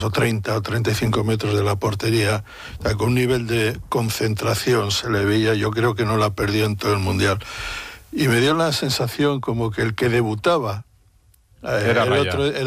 o 30 o 35 metros de la portería, o sea, con un nivel de concentración se le veía. Yo creo que no la perdió en todo el Mundial. Y me dio la sensación como que el que debutaba, Era el Raya. otro